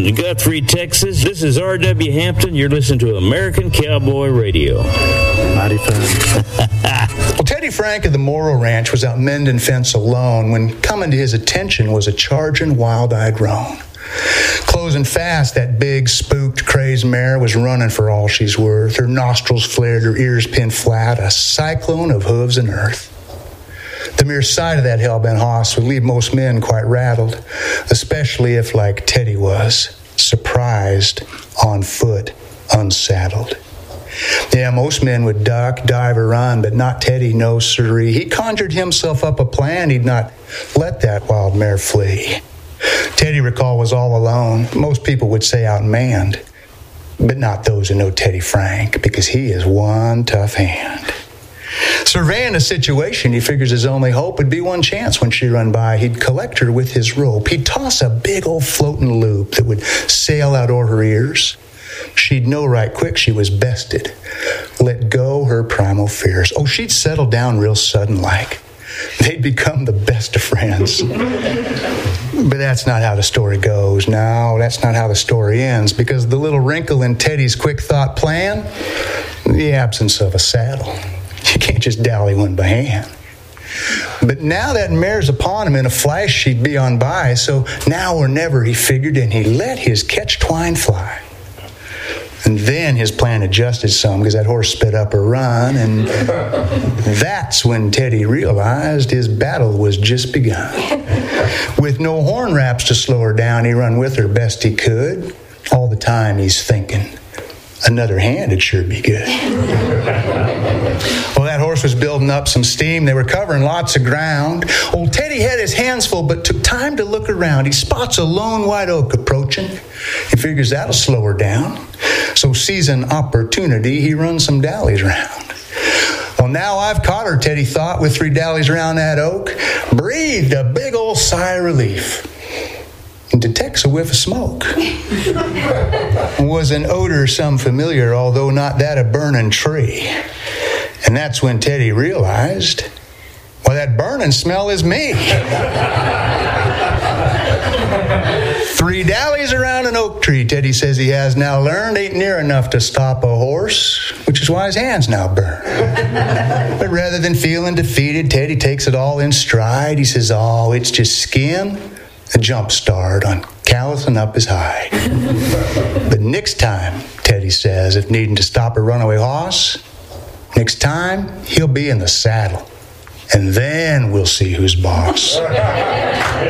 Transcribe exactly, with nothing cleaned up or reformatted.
in Guthrie, Texas. This is R W Hampton. You're listening to American Cowboy Radio. Mighty fun. Well, Teddy Frank of the Morrow Ranch was out mending fence alone when coming to his attention was a charging, wild-eyed roan. Closing fast, that big, spooked, crazed mare was running for all she's worth. Her nostrils flared, her ears pinned flat, a cyclone of hooves and earth. The mere sight of that hell-bent hoss would leave most men quite rattled, especially if, like Teddy was, surprised, on foot, unsaddled. Yeah, most men would duck, dive, or run, but not Teddy, no siree. He conjured himself up a plan. He'd not let that wild mare flee. Teddy, recall, was all alone. Most people would say outmanned, but not those who know Teddy Frank, because he is one tough hand. Surveying the situation, he figures his only hope would be one chance when she run by. He'd collect her with his rope. He'd toss a big old floating loop that would sail out o'er her ears. She'd know right quick she was bested. Let go her primal fears. Oh, she'd settle down real sudden like. They'd become the best of friends. But that's not how the story goes. No, that's not how the story ends, because the little wrinkle in Teddy's quick thought plan, the absence of a saddle. You can't just dally one by hand. But now that mare's upon him, in a flash she'd be on by, so now or never, he figured, and he let his catch twine fly. And then his plan adjusted some, because that horse sped up a run, and that's when Teddy realized his battle was just begun. With no horn wraps to slow her down, he run with her best he could. All the time he's thinking, another hand would sure be good. Well, that horse was building up some steam. They were covering lots of ground. Old Teddy had his hands full, but took time to look around. He spots a lone white oak approaching. He figures that'll slow her down. So seizing opportunity, he runs some dallies round. Well, now I've caught her, Teddy thought, with three dallies around that oak. Breathed a big old sigh of relief. And detects a whiff of smoke. Was an odor some familiar, although not that of burning tree. And that's when Teddy realized, well, that burning smell is me. Three dallies around an oak tree, Teddy says he has now learned, ain't near enough to stop a horse, which is why his hands now burn. But rather than feeling defeated, Teddy takes it all in stride. He says, oh, it's just skin, a jump start on callousing up his hide. But next time, Teddy says, if needing to stop a runaway horse, next time he'll be in the saddle. And then we'll see who's boss.